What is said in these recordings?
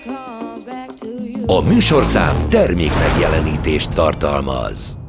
A műsorszám termék megjelenítést tartalmaz.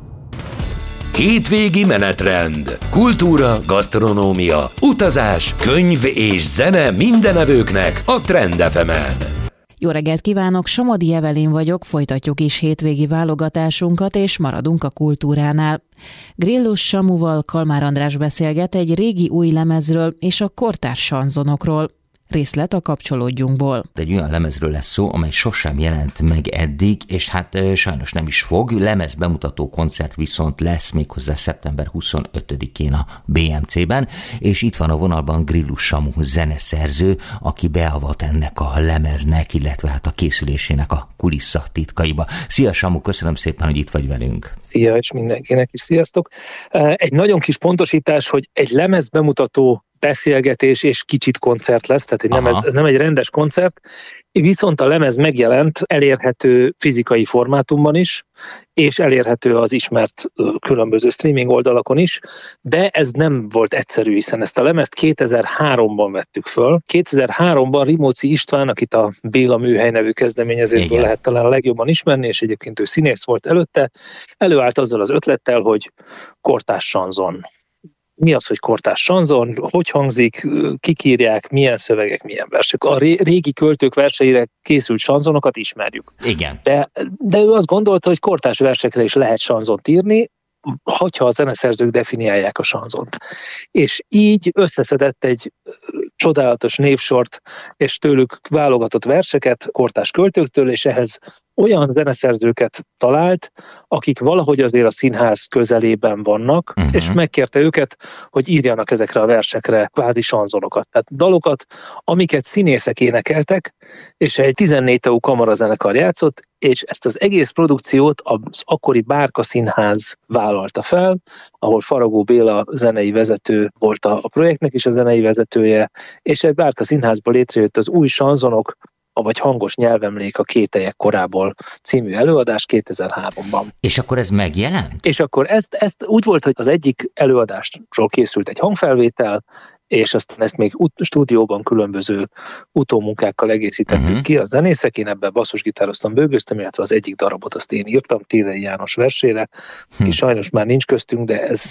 Hétvégi menetrend, kultúra, gasztronómia, utazás, könyv és zene mindenevőknek a Trend FM-en. Jó reggelt kívánok, Somodi Evelyn vagyok, folytatjuk is hétvégi válogatásunkat, és maradunk a kultúránál. Grillus Samuval Kalmár András beszélget egy régi új lemezről és a kortárs sanzonokról. Részlet a Kapcsolódjunkból. Egy olyan lemezről lesz szó, amely sosem jelent meg eddig, és hát sajnos nem is fog. Lemez bemutató koncert viszont lesz méghozzá szeptember 25-én a BMC-ben, és itt van a vonalban Grillus Samu zeneszerző, aki beavat ennek a lemeznek, illetve hát a készülésének a kulisszatitkaiba. Szia Samu, köszönöm szépen, hogy itt vagy velünk. Szia, és mindenkinek is sziasztok. Egy nagyon kis pontosítás, hogy egy lemez bemutató beszélgetés és kicsit koncert lesz, tehát ez nem egy rendes koncert, viszont a lemez megjelent, elérhető fizikai formátumban is, és elérhető az ismert különböző streaming oldalakon is, de ez nem volt egyszerű, hiszen ezt a lemezt 2003-ban vettük föl. 2003-ban Rimóci István, akit a Béla Műhely nevű kezdeményezésből lehet talán a legjobban ismerni, és egyébként ő színész volt előtte, előállt azzal az ötlettel, hogy kortárs sanzon. Mi az, hogy kortárs sanzon, hogy hangzik, kik írják, milyen szövegek, milyen versek. A régi költők verseire készült sanzonokat ismerjük. Igen. De ő azt gondolta, hogy kortárs versekre is lehet sanzont írni, hogyha a zeneszerzők definiálják a sanzont. És így összeszedett egy csodálatos névsort, és tőlük válogatott verseket kortárs költőktől, és ehhez olyan zeneszerzőket talált, akik valahogy azért a színház közelében vannak, és megkérte őket, hogy írjanak ezekre a versekre kvázi sanzonokat. Tehát dalokat, amiket színészek énekeltek, és egy 14 tagú kamarazenekar játszott, és ezt az egész produkciót az akkori Bárka Színház vállalta fel, ahol Faragó Béla zenei vezető volt a projektnek is a zenei vezetője, és egy Bárka Színházból létrejött az új sanzonok, vagy hangos nyelvemlék a Kételyek korából című előadás 2003-ban. És akkor ez megjelent? És akkor ezt úgy volt, hogy az egyik előadásról készült egy hangfelvétel, és aztán ezt még stúdióban különböző utómunkákkal egészítettük ki. A zenészek, én ebben basszusgitároztam, bőgöztem, illetve az egyik darabot azt én írtam Tírei János versére, és sajnos már nincs köztünk, de ez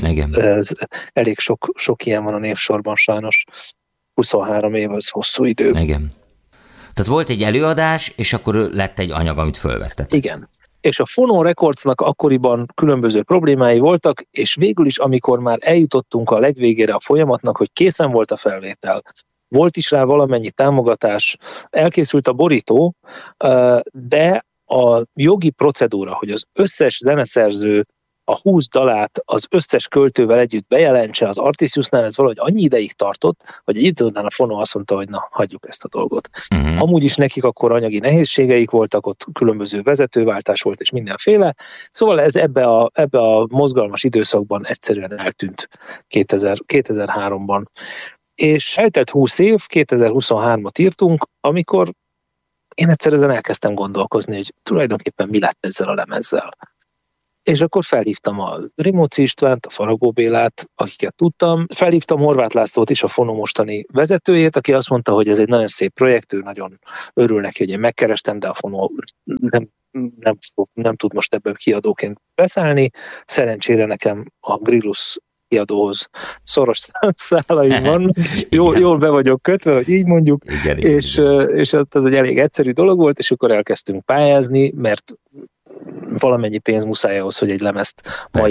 elég sok ilyen van a névsorban sajnos. 23 év, az hosszú idő. Igen. Tehát volt egy előadás, és akkor lett egy anyag, amit fölvettet. Igen. És a Phono Recordsnak akkoriban különböző problémái voltak, és végül is, amikor már eljutottunk a legvégére a folyamatnak, hogy készen volt a felvétel, volt is rá valamennyi támogatás, elkészült a borító, de a jogi procedúra, hogy az összes zeneszerző a 20 dalát az összes költővel együtt bejelentse az Artisiusnál, ez valahogy annyi ideig tartott, hogy egy idő után a Phono azt mondta, hogy na, hagyjuk ezt a dolgot. Amúgy is nekik akkor anyagi nehézségeik voltak, ott különböző vezetőváltás volt és mindenféle, szóval ez ebbe a mozgalmas időszakban egyszerűen eltűnt 2003-ban. És eltelt 20 év, 2023-at írtunk, amikor én egyszer ezen elkezdtem gondolkozni, hogy tulajdonképpen mi lett ezzel a lemezzel. És akkor felhívtam a Rimóci Istvánt, a Faragó Bélát, akiket tudtam. Felhívtam Horváth Lászlót is, a Phono mostani vezetőjét, aki azt mondta, hogy ez egy nagyon szép projekt, ő nagyon örül neki, hogy én megkerestem, de a Phono nem tud most ebből kiadóként beszállni. Szerencsére nekem a Grillus kiadóhoz szoros szálaim van, jól be vagyok kötve, hogy így mondjuk, és ez egy elég egyszerű dolog volt, és akkor elkezdtünk pályázni, mert valamennyi pénz muszáj ahhoz, hogy egy lemezt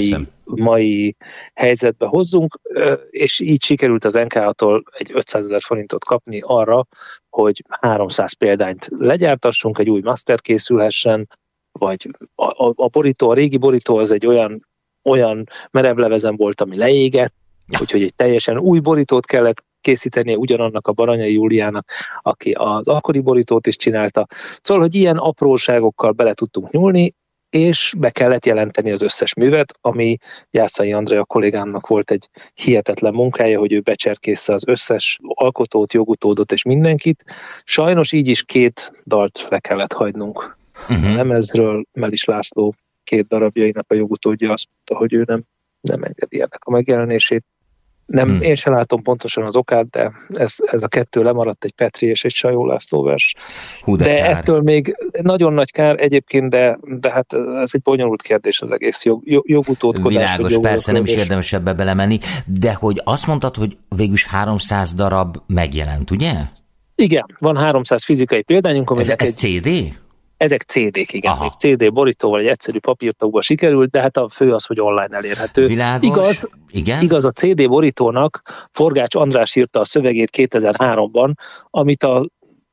mai helyzetbe hozzunk, és így sikerült az NK-tól egy 500 000 forintot kapni arra, hogy 300 példányt legyártassunk, egy új master készülhessen, vagy a borító, a régi borító az egy olyan merevlevezem volt, ami leégett, úgyhogy egy teljesen új borítót kellett készítenie ugyanannak a Baranyai Júliának, aki az akkori borítót is csinálta. Szóval, hogy ilyen apróságokkal bele tudtunk nyúlni, és be kellett jelenteni az összes művet, ami Jászai Andrea kollégámnak volt egy hihetetlen munkája, hogy ő becserkészte az összes alkotót, jogutódot és mindenkit. Sajnos így is 2 dalt le kellett hagynunk. A lemezről Melis László 2 darabjainak a jogutódja azt mondta, hogy ő nem engedi ennek a megjelenését. Én sem látom pontosan az okát, de ez a kettő lemaradt, egy Petri és egy Sajó László vers. De ettől még nagyon nagy kár egyébként, de hát ez egy bonyolult kérdés az egész jogutódkodás. Világos, persze nem is érdemes ebbe belemenni, de hogy azt mondtad, hogy végülis 300 darab megjelent, ugye? Igen, van 300 fizikai példányunk. Ez CD? Ezek CD-k, igen. Még CD borítóval, egy egyszerű papírtagba sikerült, de hát a fő az, hogy online elérhető. Világos. Igaz, a CD borítónak Forgács András írta a szövegét 2003-ban, amit a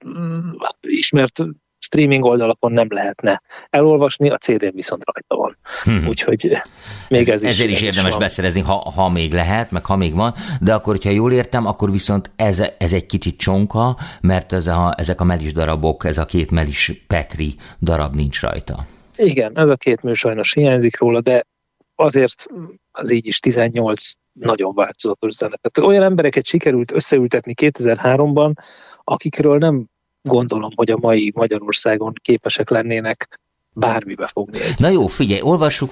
ismert streaming oldalakon nem lehetne elolvasni, a CD-n viszont rajta van. Úgyhogy még ez is. Ezért is érdemes van beszerezni, ha még lehet, meg ha még van, de akkor, hogyha jól értem, akkor viszont ez egy kicsit csonka, mert ezek a melis darabok, ez a 2 melis Petri darab nincs rajta. Igen, ez a 2 mű sajnos hiányzik róla, de azért az így is 18 nagyon változatos zene. Tehát olyan embereket sikerült összeültetni 2003-ban, akikről nem gondolom, hogy a mai Magyarországon képesek lennének bármibe fogni. Na jó, figyelj, olvassuk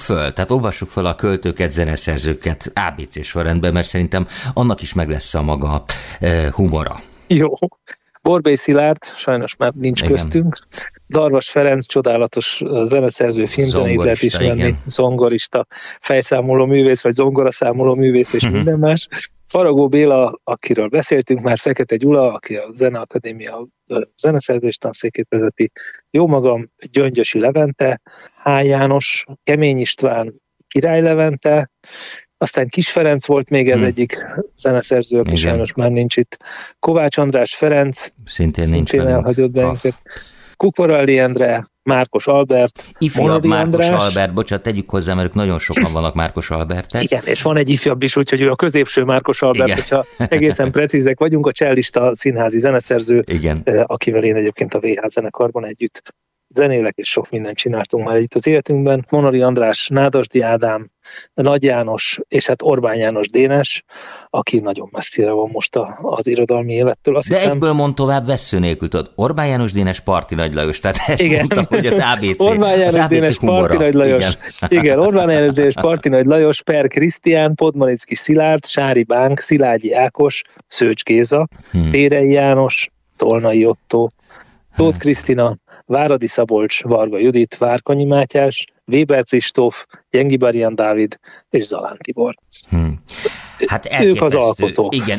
föl a költőket, zeneszerzőket ABC sorrendben, mert szerintem annak is meg lesz a maga humora. Jó. Borbély Szilárd, sajnos már nincs köztünk. Darvas Ferenc, csodálatos zeneszerző, filmzenét lehet ismerni, zongorista, fejszámoló művész, vagy zongoraszámoló művész, és minden más. Faragó Béla, akiről beszéltünk már, Fekete Gyula, aki a Zeneakadémia zeneszerzés tanszékét vezeti, jó magam, Gyöngyösi Levente, H. János, Kemény István, Király Levente, aztán Kis Ferenc volt még ez egyik zeneszerző, aki sajnos már nincs itt. Kovács András Ferenc, szintén elhagyott bennünket. Kukvaralli Endre, Márkos Albert, ifjabb Márkos Albert, bocsánat, tegyük hozzá, mert nagyon sokan vannak Márkos Albertek. Igen, és van egy ifjabb is, úgyhogy ő a középső Márkos Albert, igen. Hogyha egészen precízek vagyunk, a csellista színházi zeneszerző, igen. Akivel én egyébként a VH zenekarban együtt zenélek, és sok mindent csináltunk már együtt az életünkben. Monori András, Nádasdy Ádám, Nagy János, és hát Orbán János Dénes, aki nagyon messzire van most az irodalmi élettől. Azt de hiszem, egyből mond tovább vessző nélkül, tudod. Orbán János Dénes, Parti Nagy Lajos, tehát igen. Mondtam, hogy az ABC. Orbán János Dénes, Parti Nagy Lajos. Igen, Orbán János Dénes, Parti Nagy Lajos, Per Krisztián, Podmanicki Szilárd, Sári Bánk, Szilágyi Ákos, Szőcs Géza, Térei János, Tolnai Ottó, Tóth Krisztina, Váradi Szabolcs, Varga Judit, Várkonyi Mátyás, Weber Kristóf, Jengi Barian Dávid és Zalán Tibor. Hát ők az alkotók. Igen,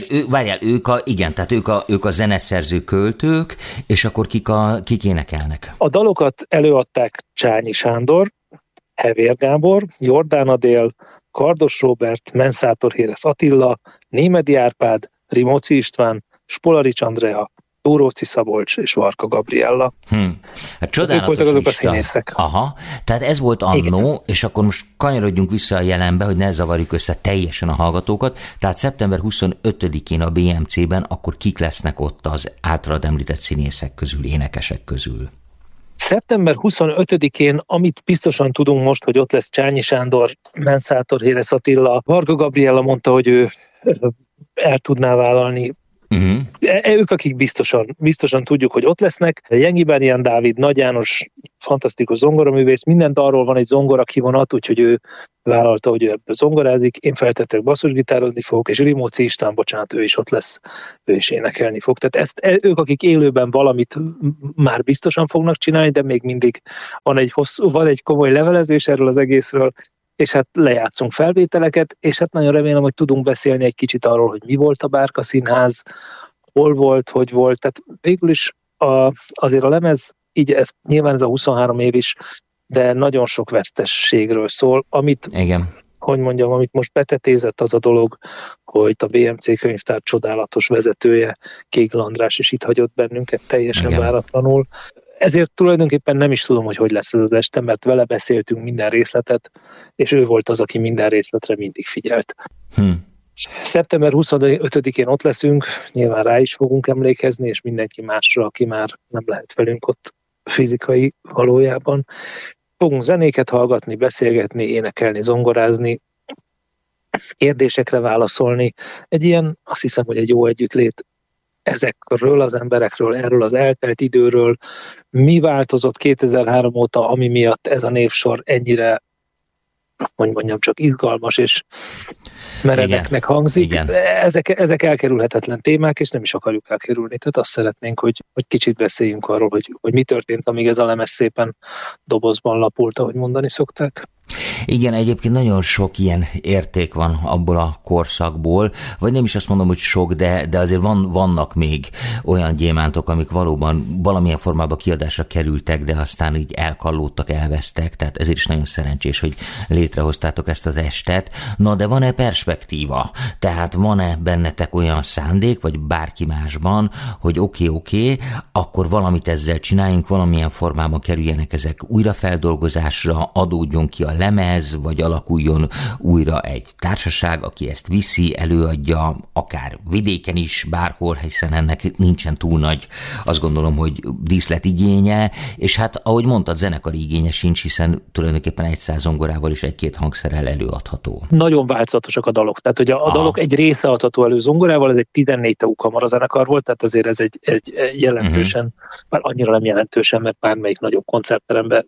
tehát ők a zeneszerző költők, és akkor kik énekelnek? A dalokat előadták Csányi Sándor, Hevér Gábor, Jordán Adél, Kardos Róbert, Menszátor Héresz Attila, Némedy Árpád, Rimóci István, Spolarics Andrea, Tóróci Szabolcs és Varka Gabriella. Hát csodálatos. Ők voltak azok a színészek. Aha, tehát ez volt annó, és akkor most kanyarodjunk vissza a jelenbe, hogy ne zavarjuk össze teljesen a hallgatókat. Tehát szeptember 25-én a BMC-ben akkor kik lesznek ott az általad említett színészek közül, énekesek közül? Szeptember 25-én, amit biztosan tudunk most, hogy ott lesz Csányi Sándor, Menszátor Héresz Attila, Varga Gabriella mondta, hogy ő el tudná vállalni. Ők, akik biztosan tudjuk, hogy ott lesznek. Jengi Barian Dávid, Nagy János, fantasztikus zongoraművész, mindent arról van egy zongora kivonat, úgyhogy ő vállalta, hogy ő ebből zongorázik. Én feltettek basszusgitározni fogok, és Rimóci István, bocsánat, ő is ott lesz, ő is énekelni fog. Tehát ők, akik élőben valamit már biztosan fognak csinálni, de még mindig van egy komoly levelezés erről az egészről, és hát lejátszunk felvételeket, és hát nagyon remélem, hogy tudunk beszélni egy kicsit arról, hogy mi volt a Bárka Színház, hol volt, hogy volt. Tehát végül is azért a lemez, így nyilván ez a 23 év is, de nagyon sok vesztességről szól, amit most betetézett az a dolog, hogy a BMC könyvtár csodálatos vezetője, Kégl András is itt hagyott bennünket teljesen váratlanul. Ezért tulajdonképpen nem is tudom, hogy lesz ez az este, mert vele beszéltünk minden részletet, és ő volt az, aki minden részletre mindig figyelt. Szeptember 25-én ott leszünk, nyilván rá is fogunk emlékezni, és mindenki másra, aki már nem lehet velünk ott fizikai valójában. Fogunk zenéket hallgatni, beszélgetni, énekelni, zongorázni, kérdésekre válaszolni. Egy ilyen, azt hiszem, hogy egy jó együttlét ezekről az emberekről, erről az eltelt időről, mi változott 2003 óta, ami miatt ez a névsor ennyire hogy mondjam, csak izgalmas és meredeknek hangzik. Igen. Ezek elkerülhetetlen témák, és nem is akarjuk elkerülni. Tehát azt szeretnénk, hogy kicsit beszéljünk arról, hogy mi történt, amíg ez a lemez szépen dobozban lapult, ahogy mondani szokták. Igen, egyébként nagyon sok ilyen érték van abból a korszakból, vagy nem is azt mondom, hogy sok, de azért vannak még olyan gyémántok, amik valóban valamilyen formában kiadásra kerültek, de aztán így elkallódtak, elvesztek, tehát ezért is nagyon szerencsés, hogy létrehoztátok ezt az estet. Na, de van-e perspektíva? Tehát van-e bennetek olyan szándék, vagy bárki másban, hogy oké, akkor valamit ezzel csináljunk, valamilyen formában kerüljenek ezek újrafeldolgozásra, adódjon ki a lemez, vagy alakuljon újra egy társaság, aki ezt viszi, előadja, akár vidéken is, bárhol, hiszen ennek nincsen túl nagy, azt gondolom, hogy díszletigénye, és hát ahogy mondtad, zenekari igénye sincs, hiszen tulajdonképpen 100 zongorával és 1-2 hangszerrel előadható. Nagyon változatosak a dalok. Tehát, hogy a dalok egy része adható elő zongorával, ez egy 14 tagú kamarazenekar volt, tehát azért ez egy jelentősen, már annyira nem jelentősen, mert bármelyik nagyobb koncertteremben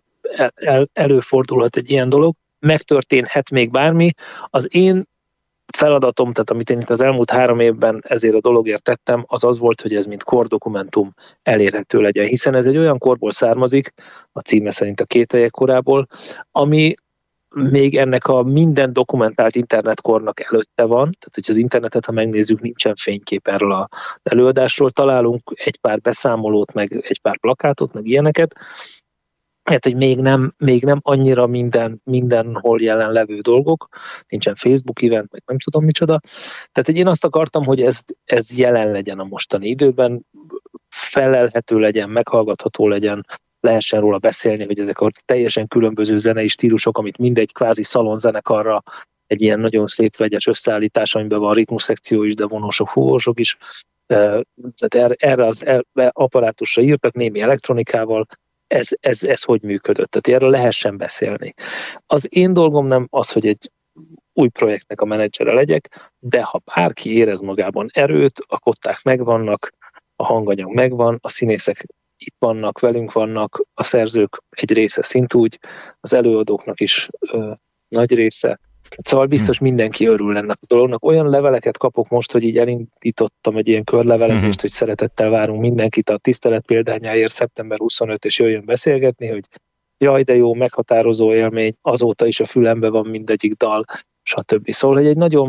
előfordulhat egy ilyen dolog, megtörténhet még bármi. Az én feladatom, tehát amit én itt az elmúlt 3 évben ezért a dologért tettem, az volt, hogy ez mint kordokumentum elérhető legyen, hiszen ez egy olyan korból származik, a címe szerint a Kételyek korából, ami még ennek a minden dokumentált internetkornak előtte van, tehát hogy az internetet, ha megnézzük, nincsen fénykép erről az előadásról, találunk egy pár beszámolót, meg egy pár plakátot, meg ilyeneket, hát, hogy még nem annyira mindenhol jelenlevő dolgok, nincsen Facebook event, meg nem tudom micsoda. Tehát, hogy én azt akartam, hogy ez jelen legyen a mostani időben, felelhető legyen, meghallgatható legyen, lehessen róla beszélni, hogy ezek a teljesen különböző zenei stílusok, amit mindegy kvázi szalonzenekarra, egy ilyen nagyon szép vegyes összeállítás, amiben van ritmusszekció is, de vonósok, fúvósok is. Tehát erre az apparátusra írtak, némi elektronikával, ez hogy működött, tehát erről lehessen beszélni. Az én dolgom nem az, hogy egy új projektnek a menedzsere legyek, de ha bárki érez magában erőt, a kották megvannak, a hanganyag megvan, a színészek itt vannak, velünk vannak, a szerzők egy része szintúgy, az előadóknak is nagy része. Szóval biztos mindenki örül ennek a dolognak. Olyan leveleket kapok most, hogy így elindítottam egy ilyen körlevelezést, hogy szeretettel várunk mindenkit a tisztelet példányáért szeptember 25, és jöjjön beszélgetni, hogy jaj, de jó, meghatározó élmény, azóta is a fülembe van mindegyik dal, stb. Szóval, hogy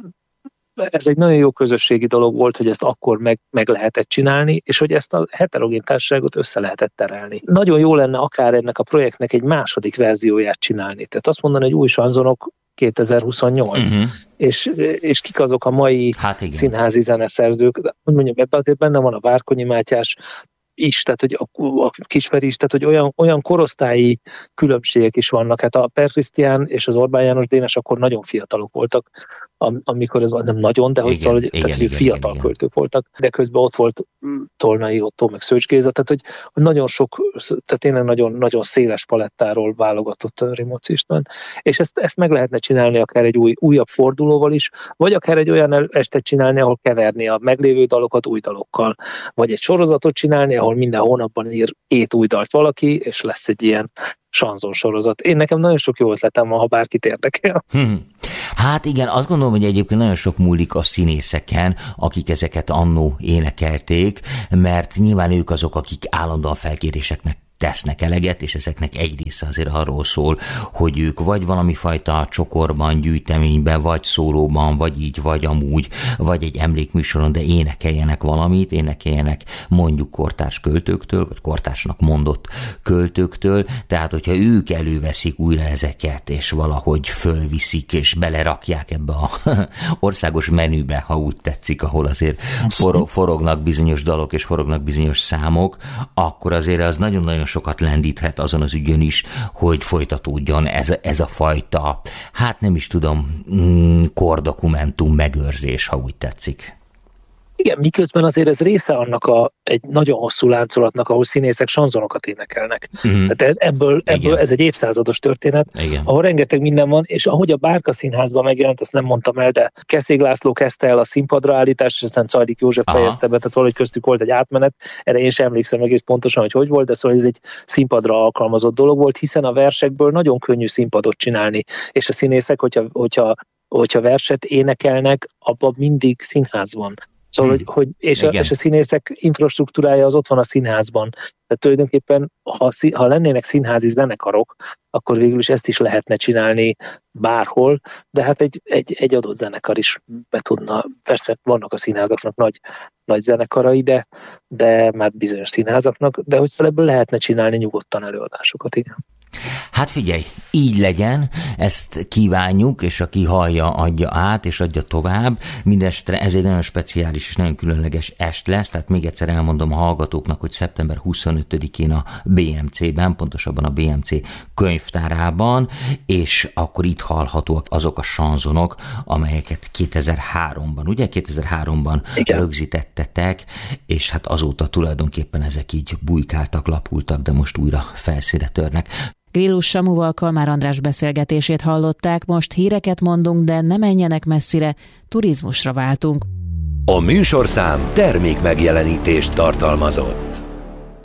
ez egy nagyon jó közösségi dolog volt, hogy ezt akkor meg lehetett csinálni, és hogy ezt a heterogén társaságot össze lehetett terelni. Nagyon jó lenne akár ennek a projektnek egy második verzióját csinálni. Tehát azt mondani, hogy új sanzonok 2028, és kik azok a mai színházi zeneszerzők, hogy mondjam, ebben azért benne van a Várkonyi Mátyás is, tehát hogy a Kisferi is, tehát hogy olyan korosztályi különbségek is vannak. Hát a Per Krisztián és az Orbán János Dénes akkor nagyon fiatalok voltak, amikor ez nem nagyon, de hogy igen, fiatal költők voltak, de közben ott volt Tolnai Ottó, meg Szőcs Géza, tehát hogy nagyon sok, tehát tényleg nagyon, nagyon széles palettáról válogatott Rimóci István, és ezt meg lehetne csinálni akár egy újabb fordulóval is, vagy akár egy olyan estet csinálni, ahol keverni a meglévő dalokat új dalokkal, vagy egy sorozatot csinálni, ahol minden hónapban ír 2 új dalt valaki, és lesz egy ilyen sanzon sorozat. Nekem nagyon sok jó ötletem van, ha bárkit érdekel. Hát igen, azt gondolom, hogy egyébként nagyon sok múlik a színészeken, akik ezeket annó énekelték, mert nyilván ők azok, akik állandóan felkéréseknek tesznek eleget, és ezeknek egy része azért arról szól, hogy ők vagy valami fajta csokorban, gyűjteményben, vagy szólóban, vagy így, vagy amúgy, vagy egy emlékműsoron, de énekeljenek valamit, énekeljenek mondjuk kortárs költőktől, vagy kortársnak mondott költőktől, tehát hogyha ők előveszik újra ezeket, és valahogy fölviszik, és belerakják ebbe a országos menübe, ha úgy tetszik, ahol azért forognak bizonyos dalok, és forognak bizonyos számok, akkor azért az nagyon-nagyon sokat lendíthet azon az ügyön is, hogy folytatódjon ez a fajta, hát nem is tudom, kordokumentum megőrzés, ha úgy tetszik. Igen, miközben azért ez része annak egy nagyon hosszú láncolatnak, ahol színészek sanzonokat énekelnek. Tehát ebből ez egy évszázados történet, ahol rengeteg minden van, és ahogy a Bárka Színházban megjelent, azt nem mondtam el, de Keszég László kezdte el a színpadra állítást, és aztán Czajdik József fejezte be, tehát valahogy köztük volt egy átmenet, erre én sem emlékszem egész pontosan, hogy volt, de szóval ez egy színpadra alkalmazott dolog volt, hiszen a versekből nagyon könnyű színpadot csinálni, és a színészek, hogyha verset énekelnek, abban mindig színház van. Szóval, és a színészek infrastruktúrája az ott van a színházban. Tehát tulajdonképpen, ha lennének színházi zenekarok, akkor végül is ezt is lehetne csinálni bárhol, de hát egy adott zenekar is be tudna, persze vannak a színházaknak nagy zenekarai, de már bizonyos színházaknak, de hogy ebből lehetne csinálni nyugodtan előadásokat, igen. Hát figyelj, így legyen, ezt kívánjuk, és aki hallja, adja át, és adja tovább. Mindenesetre ez egy nagyon speciális és nagyon különleges est lesz, tehát még egyszer elmondom a hallgatóknak, hogy szeptember 25-én a BMC-ben, pontosabban a BMC könyvtárában, és akkor itt hallhatóak azok a sanzonok, amelyeket 2003-ban, ugye? 2003-ban rögzítettetek, és hát azóta tulajdonképpen ezek így bujkáltak, lapultak, de most újra felszínre törnek. Grillus Samuval Kalmár András beszélgetését hallották, most híreket mondunk, de ne menjenek messzire, turizmusra váltunk. A műsorszám termék megjelenítést tartalmazott.